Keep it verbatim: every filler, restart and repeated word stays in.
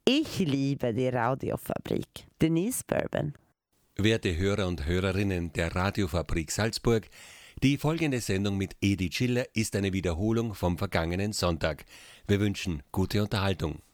Ich liebe die Radiofabrik. Denise Bourbon. Werte Hörer und Hörerinnen der Radiofabrik Salzburg, die folgende Sendung mit Edi Schiller ist eine Wiederholung vom vergangenen Sonntag. Wir wünschen gute Unterhaltung.